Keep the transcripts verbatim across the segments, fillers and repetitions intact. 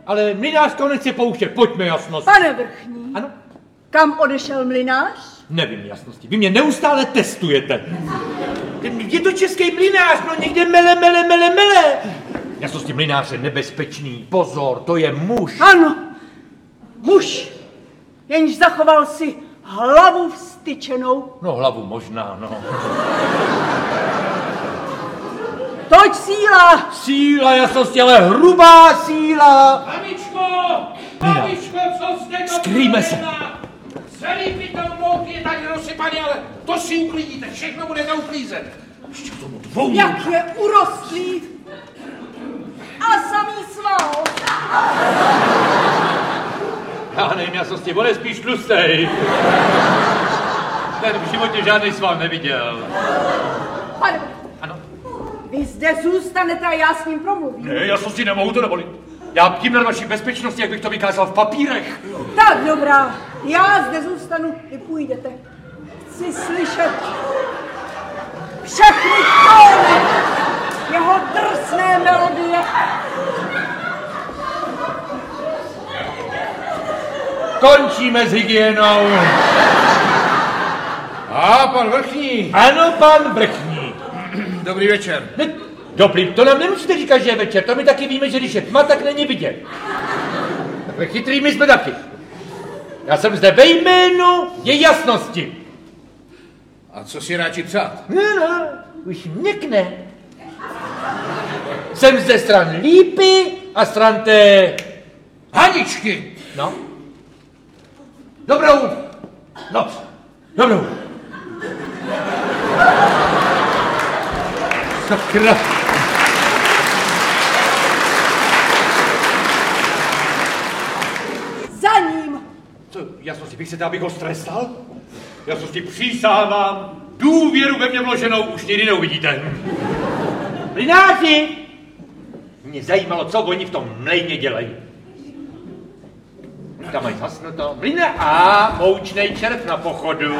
ale mlynář nechce pouštět, pojďme jasnosti. Pane vrchní. Ano? Kam odešel mlynář? Nevím jasnosti, vy mě neustále testujete. Je to český mlynář, no někde mele, mele, mele, mele. Jasnosti, mlynář je nebezpečný, pozor, to je muž. Ano, muž, jenž zachoval si hlavu vstyčenou. No hlavu možná, no. Toť síla. Síla jasnosti, ale hrubá síla. Babičko, babičko, co jste to skrýme se. Celý pytel mouky je tak rozsypaný, ale to si uklidíte, všechno budete uklízet. Ještě k tomu dvou. Jak je urostlý a samý sval. Já nevím, jasnosti, on je spíš tlustej. Ten v životě žádný sval neviděl. Pane, ano? Vy zde zůstanete a já s ním promluvím. Ne, jasnosti, nemohu to dovolit. Já tím na vaší bezpečnosti, jak bych to vykázal v papírech. Tak dobrá, já zde zůstanu, vy půjdete. Chci slyšet všechny tóny jeho drsné melodie. Končíme s hygienou. A pan vrchní. Ano, pan vrchní. Dobrý večer. Ne, dobrý, to nám nemusíte říkat, že je večer, to my taky víme, že když je tma, tak není vidět. Takhle chytrý my jsme taky. Já jsem zde ve jménu je jasnosti. A co si radši přát? No, no, už měkne. Jsem zde stran Lípy a stran té... Haničky! No. Dobrou noc. Dobrou. Sakra. Za ním. Co, jasnosti, vy chcete, abych ho strestal? Jasnosti, přísahám, důvěru ve mě vloženou už nikdy neuvidíte. Mlynáři! Mě zajímalo, co oni v tom mlejně dělají. Tam mají zasnuto. Mlyne a moučnej červ na pochodu.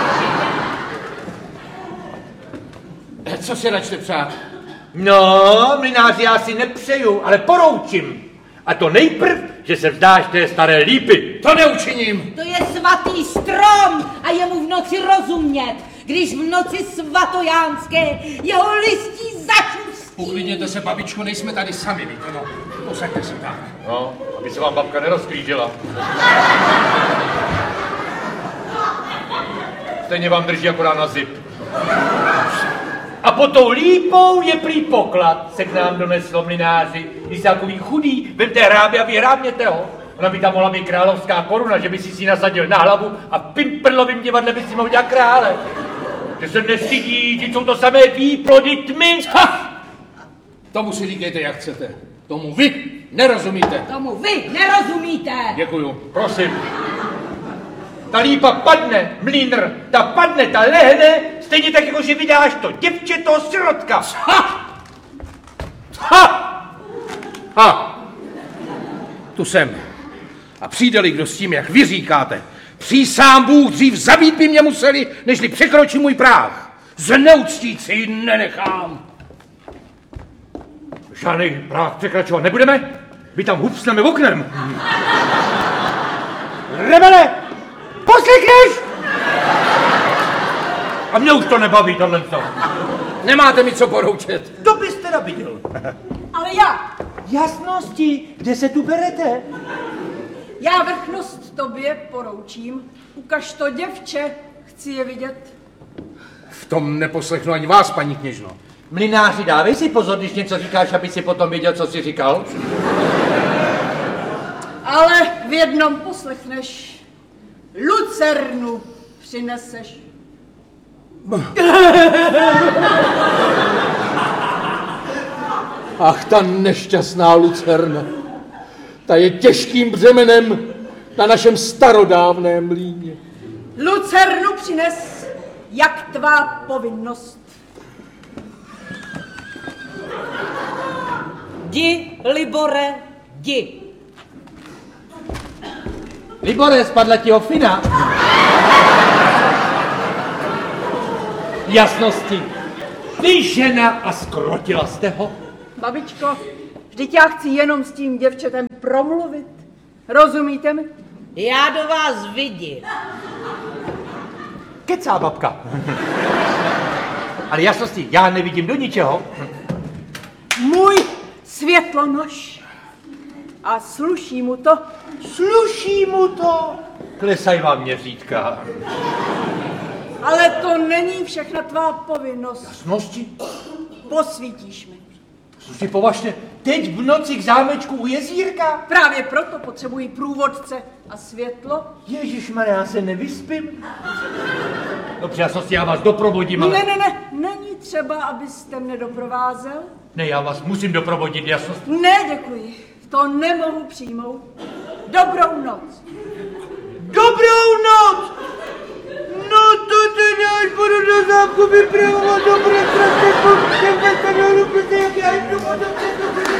Co si radši přát? No, mlynáři, já si nepřeju, ale poroučím. A to nejprv, že se vzdáš té staré Lípy. To neučiním. To je svatý strom a je mu v noci rozumět, když v noci svatojánské jeho listí začustí. Uklidněte se, babičko, nejsme tady sami, víte, no. Posaďte se tak. No, aby se vám babka nerozklížila. Stejně vám drží akorát na zip. A pod tou Lípou je prý poklad, se k nám doneslo mlynáři. Když jste takový chudý, vemte hrábě a vyhrábněte ho. Ona by tam mohla být královská koruna, že by si si nasadil na hlavu a v Pimperlovým divadle by si mohl dělat krále. Že se nestydí, že jsou to samé výplody tmy. Ha! Tomu si říkejte, jak chcete. Tomu vy nerozumíte. Tomu vy nerozumíte. Děkuju. Prosím. Ta Lípa padne, mlýnr, ta padne, ta lehne, stejně tak, jako že vydáš to děvče, toho sirotka. Ha! Ha! Ha! Tu jsem. A přijde-li kdo s tím, jak vy říkáte, přísám Bůh, dřív zabít by mě museli, nežli překročí můj práh. Zneuctít si ji nenechám. Žádný práh překračovat nebudeme? My tam hupsneme oknem. Rebele! Poslechneš? A mě už to nebaví, tohle to. Nemáte mi co poroučet. To byste nabídl. Ale já, Jasnosti, kde se tu berete? já vrchnost tobě poroučím. Ukaž to děvče, chci je vidět. V tom neposlechnu ani vás, paní kněžno. Mlynáři, dávej si pozor, když něco říkáš, aby si potom věděl, co jsi říkal. Ale v jednom poslechneš. Lucernu přineseš. Ach, ta nešťastná lucerna. Ta je těžkým břemenem na našem starodávném mlýně. Lucernu přines, jak tvá povinnost. Jdi, Libore, jdi. Libore, spadla ti ofina. Jasnosti. Ty žena a skrotila jste ho? Babičko, vždyť já chci jenom s tím děvčetem promluvit. Rozumíte mi? Já do vás vidím. Kecá babka. Ale jasnosti, já nevidím do ničeho. Můj světlonož. A sluší mu to. Sluší mu to. Klesaj vám měřítka. Ale to není všechna tvá povinnost. Jasnosti? Posvítíš mi. Sluši, považte, teď v noci k zámečku u jezírka? Právě proto potřebuji průvodce a světlo. Ježišmarja, já se nevyspím. Dobře, jasnosti, já vás doprovodím, ale... Ne, ne, ne, není třeba, abyste mne doprovázel. Ne, já vás musím doprovodit, jasnosti. Ne, děkuji, to nemohu přijmout. Dobrou noc. Dobrou noc! No to teda, až budu do zámku vypravovat dobré krásné povšem, tak to ruku, jak já jdu a dobře,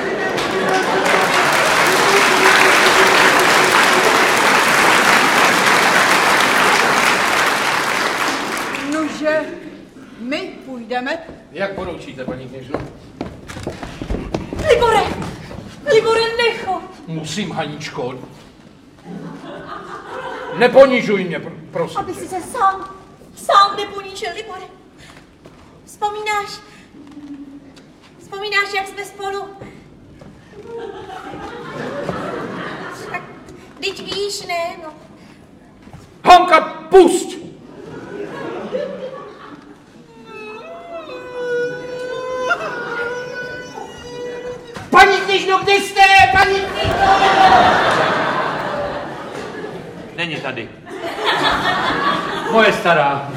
Nože, my půjdeme. Jak poroučíte, paní kněžno? Libore, Libore, nechod. Musím, Haničko. Neponižuj mě, pr- prosím. Aby si se sám, sám neponížil, Libore. Vzpomínáš, vzpomínáš, jak jsme spolu? Tak, teď víš, ne, no. Hanka, pusť! Paní kněžno, kde jste? Paní kněžno! Není tady. Moje stará.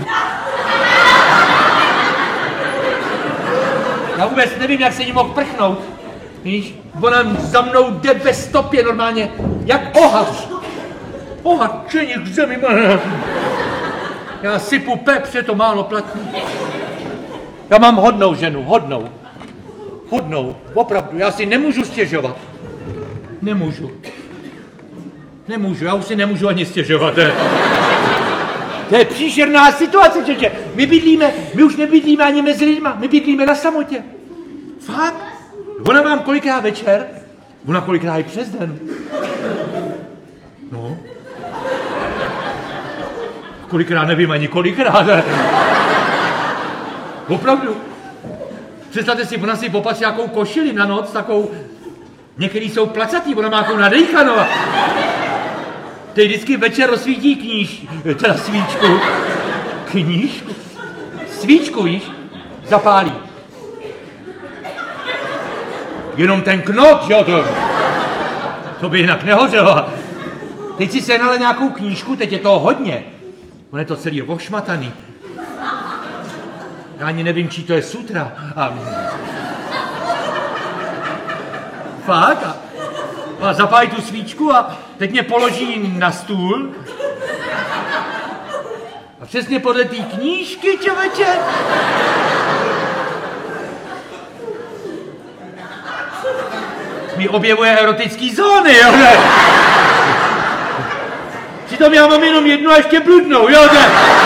Já vůbec nevím, jak se jí mohl prchnout. Víš, ona za mnou jde ve stopě normálně, jak ohař. Ohačeně k zemi má. Já sypu pepře, to málo platí. Já mám hodnou ženu, hodnou. Hodnou, opravdu, já si nemůžu stěžovat. Nemůžu. Nemůžu, já už si nemůžu ani stěžovat. To je, to je příšerná situace, čeče. My bydlíme, my už nebydlíme ani mezi lidma, my bydlíme na samotě. Fakt? Ona vám kolikrát večer, ona kolikrát i přes den. No. Kolikrát nevím ani kolikrát. Opravdu. Představte si, ona si popatří nějakou košili na noc, takovou, některý jsou placatý, ona má takovou nadejchanou. Teď vždycky večer rozsvítí kníž, teda svíčku. Knížku? Svíčku, víš? Zapálí. Jenom ten knot, jo, to, to by jinak nehořelo. Teď si sehnala nějakou knížku, teď je toho hodně. On je to celý ošmataný. Já ani nevím, čí to je sutra. A... Fakt? A, a zapálí tu svíčku a teď mě položí na stůl. A přesně podle té knížky, čověče. Mi objevuje erotický zóny, jo, ne? Přitom já mám jenom jednu a ještě bludnou, jo, ne?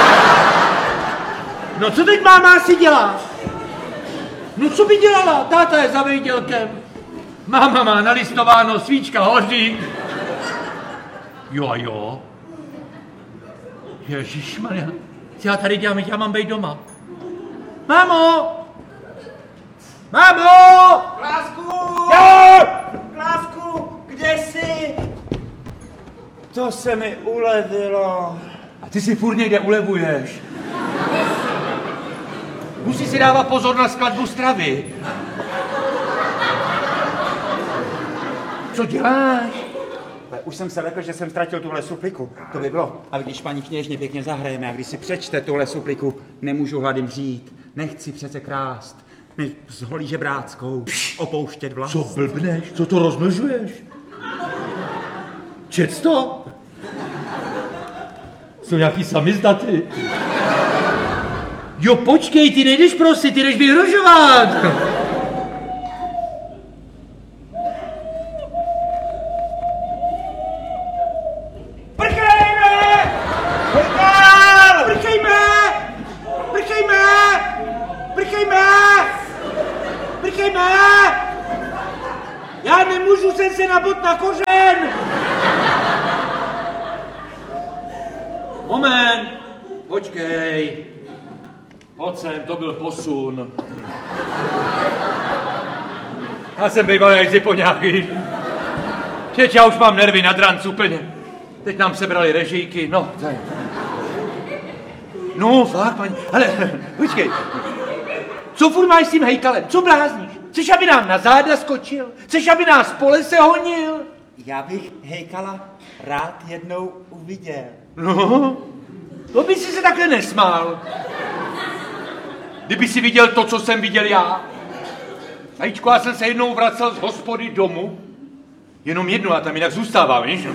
No co teď máma asi dělá? No co by dělala? Táta je za vejdělkem. Máma má nalistováno, svíčka hoří. Jo a jo. Ježišmarja. Co já tady dělám, já mám být doma. Mámo! Mámo! Klásku! Jo! Klásku, kde jsi? To se mi ulevilo. A ty si furt někde ulevuješ. Musí si dávat pozor na skladbu stravy. Co děláš? Už jsem se lekl, že jsem ztratil tuhle supliku. To by bylo. A když paní kněžně pěkně zahrajeme a když si přečte tuhle supliku, nemůžu hlady mřít. Nechci přece krást. My s holí žebráckou opouštět vlast. Co blbneš? Co to rozmlžuješ? Čec to? Jsou nějaký samizdaty. Jo, počkej, ty nejdeš prosit, ty jdeš vyhrožovat. Prchejme! Prchal! Prchejme! Prchejme! Prchejme! Prchejme! Já nemůžu se se na bod na kořen! Moment, počkej. Pojď sem, to byl posun. Já jsem bývalý zipoňáky. Teď já už mám nervy na dranc úplně. Teď nám sebrali režijky, no, tady. No, fakt, paní, ale počkej. Co furt máš s tím hejkalem? Co blázníš? Chceš, aby nám na záda skočil? Chceš, aby nás po lese honil? Já bych hejkala rád jednou uviděl. No, to by si se takhle nesmál. Kdyby si viděl to, co jsem viděl já. Ajíčko, já jsem se jednou vracel z hospody domů. Jenom jednu, a tam jinak zůstávám, víš?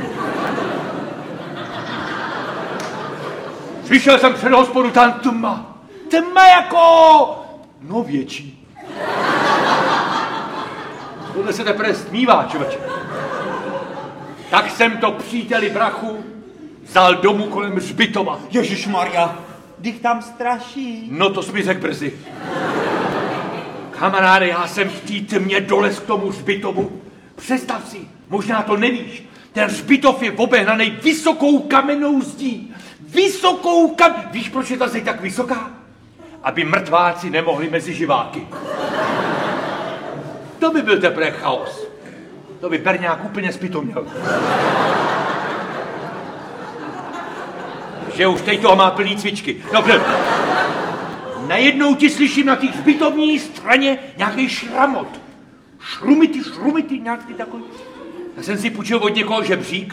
Přišel jsem před hospodu, tam tma. Tma jako... no větší. Tohle se teprve smívá, člověče. Tak jsem to příteli brachu vzal domů kolem hřbitova. Ježišmarja, když tam straší. No to jsi mi řekl brzy. Kamaráde, já jsem v té tmě dolez k tomu hřbitovu. Představ si, možná to nevíš, ten hřbitov je obehnaný vysokou kamennou zdí. Vysokou kam... Víš, proč je ta zeď tak vysoká? Aby mrtváci nemohli mezi živáky. To by byl teprve chaos. To by Berňák úplně zpitoměl. Že už teď toho má plný cvičky. Dobře. Najednou ti slyším na té hřbitovní straně nějaký šramot. Šrumity, šrumity, nějaký takový. Já jsem si půjčil od někoho žebřík.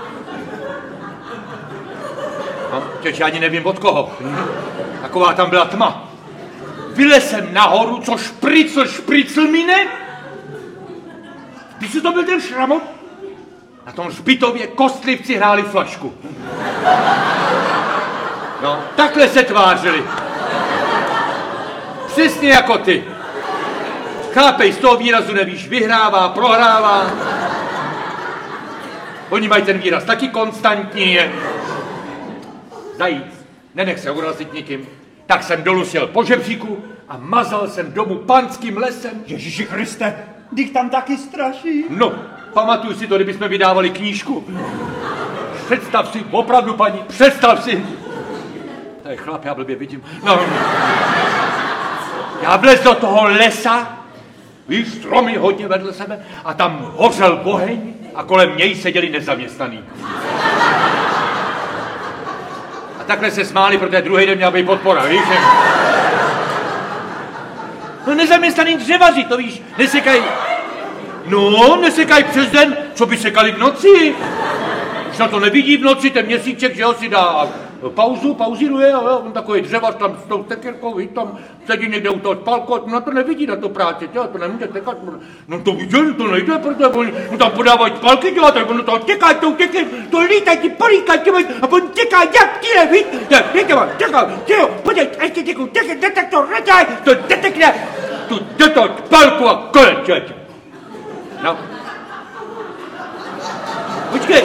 No, teď já ani nevím od koho. Taková tam byla tma. Vylez jsem nahoru, co špricl, špricl mine. Víš, co to byl ten šramot? Na tom hřbitově kostlivci hráli flašku. No, takhle se tvářili. Přesně jako ty. Chápej, z toho výrazu nevíš, vyhrává, prohrává. Oni mají ten výraz taky konstantní. Je. Zajíc, nenech se urazit nikým. Tak jsem dolů šel po žebříku a mazal jsem domů panským lesem. Ježíši Kriste, když tam taky straší. No, pamatuju si to, kdybychom vydávali knížku. Představ si, opravdu paní, představ si. To je chlap, já blbě vidím. No. Já vlez do toho lesa, víš, stromy hodně vedle sebe, a tam hořel oheň a kolem něj seděli nezaměstnaný. A takhle se smáli, protože druhý den měla být podpora, víš? No nezaměstnaný dřevaři, to víš, nesekají. No, nesekají přes den, co by sekali v noci. Už na to nevidí v noci, ten měsíček, že ho si dá pauzu, pauzíruje, a on takový dřevař tam s tou tekirkou, víš, tam sedí někde u toho spalku, no to nevidí na to práci, těla, to nemůže tekat, no to viděl, to nejde, protože oni no, tam podávají spalky, dělá, tak ono to těká, to těká, to lítají, ti políkají, a on těká, jak tíle, víš, víte vám, těká, tělo, podej, ještě těku, těká, detektor, reťaj, to detekne, tu do toho spalku a konec, člověče. No. Počkej.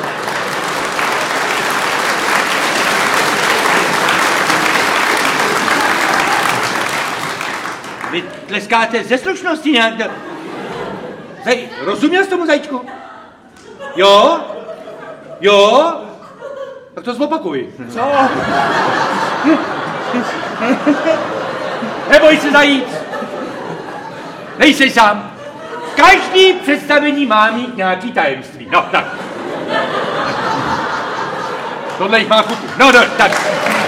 Vy tleskáte ze slušnosti nějak. Hej, rozuměl jsi tomu, zajíčku? Jo? Jo? Tak to zopakuj. Co? Neboj se, zajíc. Nejsej sám. Každý představení má mít nějaký tajemství. No, tak. Tohle jich má kupu. No, no, tak.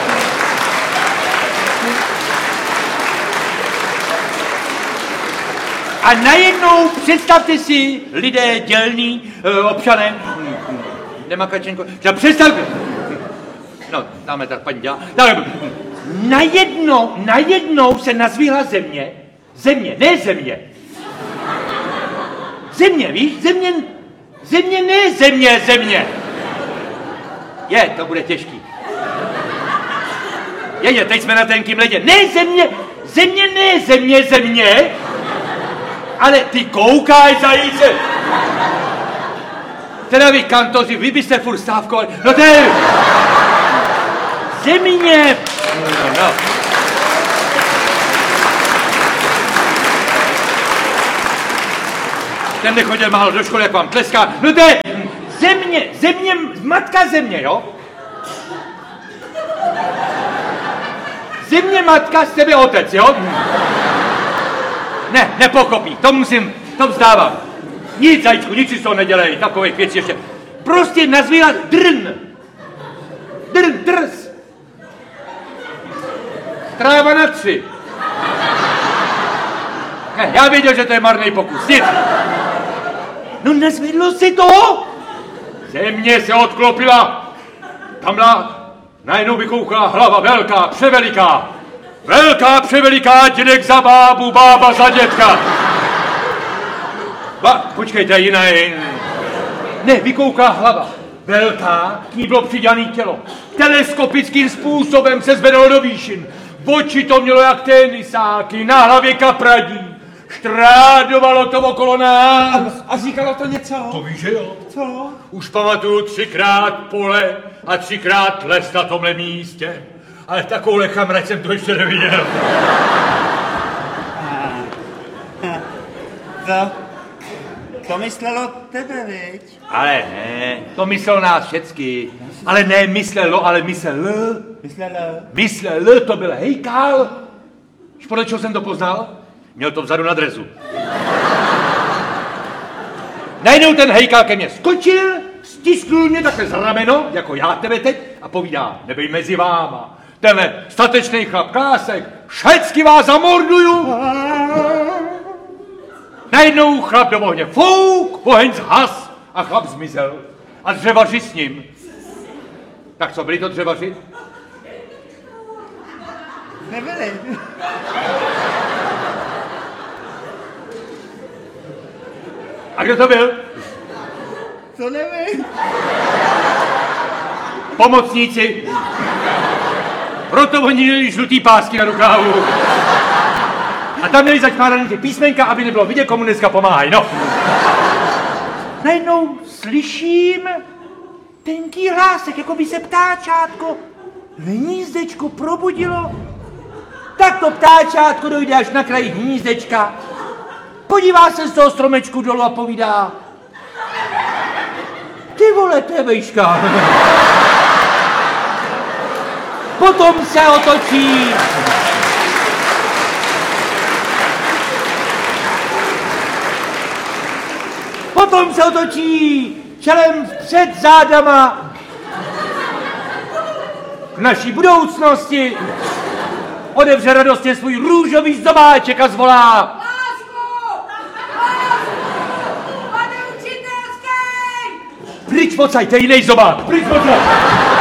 A najednou představte si, lidé dělní, občané, nemá Kačenko, představte, no, dáme tak, paní dělá, tak, najednou, najednou se nazvíhla země, země, ne země, země, víš, země, země, ne země, země, je, to bude těžký, je, je, teď jsme na tenkým ledě, ne země, země, ne země, země, ale ty koukáš, zajíce! Teda vy kantoři, vy byste furt stávkovali. No to je... Země! No, no. ten nechodil málo do školy, jak vám tleská. No to je země, země, matka země, jo? Země matka, z tebe otec, jo? Ne, nepokopí, to musím, to vzdávám. Nic, zajíčku, nic si z toho nedělej, takových věcí ještě. Prostě nazvírat drn. Drn, drs. Tráva na tři. Ne, já věděl, že to je marný pokus, nic. No nezvedlo si to? Země se odklopila. Tamhle najednou vykouchla hlava velká, převeliká. Velká, převeliká, dědek za bábu, bába za dětka. Ba, počkejte, jiná je... Ne, vykouká hlava. Velká, k ní bylo přidělané tělo. Teleskopickým způsobem se zvedalo do výšin. Oči to mělo jak tenisáky, na hlavě kapradí. Štrádovalo to okolo nás. A říkalo to něco? To víš, že jo? Co? Už pamatuju třikrát pole a třikrát les na tomhle místě. Ale takovouhle chamrať jsem to ještě neviděl. To, to myslelo tebe, viď? Ale ne, to myslel nás všecky. Ale ne myslelo, ale myslel. Myslelo. Myslel, to byl hejkal. Víš, podle čeho jsem to poznal? Měl to vzadu na drezu. Najednou ten hejkal ke mně skočil, stisknul mě takhle za rameno, jako já tebe teď, a povídá, nebej mezi váma. Tenhle statečný chlap Klásek, všecky vás zamorduju. Najednou chlap do ohně fouk, oheň zhas a chlap zmizel. A dřevaři s ním. Tak co, byli to dřevaři? Nebyli. A kdo to byl? To nevím. Pomocníci. Proto oni měli žlutý pásky na rukávu. A tam měli začmáraný ty písmenka, aby nebylo vidět, komu dneska pomáhají, no. Najednou slyším tenký hlásek, jako by se ptáčátko v hnízdečku probudilo. Tak to ptáčátko dojde až na kraji hnízdečka, podívá se z toho stromečku dolů a povídá: ty vole, to je vejška. Potom se otočí. Potom se otočí čelem před zádama k naší budoucnosti. Otevře radostně svůj růžový zdobáček a zvolá: Lásku! Lásku! Pane učitelský! Pryč pocaj, to je jiný zobák, pryč pocaj!